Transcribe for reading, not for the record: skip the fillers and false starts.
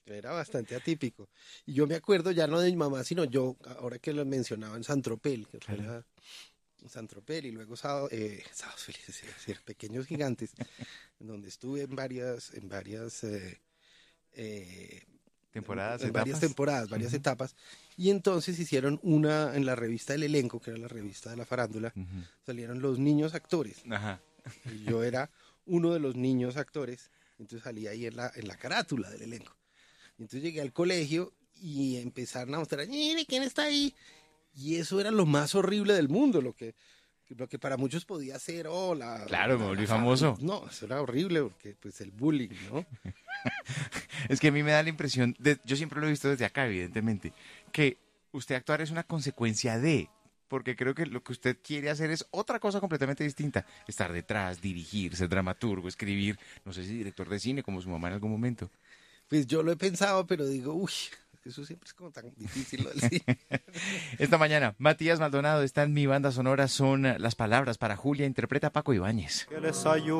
Era bastante atípico. Y yo me acuerdo ya no de mi mamá, sino yo, ahora que lo mencionaba en Santropel, que fue Claro. Santropel y luego Sábados Felices, es decir, Pequeños Gigantes, en donde estuve eh, Temporadas, en varias etapas. temporadas, varias Ujú, etapas, y entonces hicieron una en la revista El Elenco, que era la revista de la farándula, ujú. salieron los niños actores, Ajá. y yo era uno de los niños actores, entonces salí ahí en la carátula del elenco. Y entonces llegué al colegio y empezaron a mostrar, mire, ¿quién está ahí? Y eso era lo más horrible del mundo, lo que para muchos podía ser, oh, Claro, me la volví fama. famoso. No, eso era horrible porque pues el bullying, ¿no? Es que a mí me da la impresión, yo siempre lo he visto desde acá, evidentemente, que usted actuar es una consecuencia de, porque creo que lo que usted quiere hacer es otra cosa completamente distinta. Estar detrás, dirigir, ser dramaturgo, escribir, no sé si director de cine, como su mamá en algún momento. Pues yo lo he pensado, pero digo, uy, eso siempre es como tan difícil lo del cine. Esta mañana, Matías Maldonado está en Mi Banda Sonora, son las palabras para Julia, interpreta a Paco Ibáñez. Que les ayude.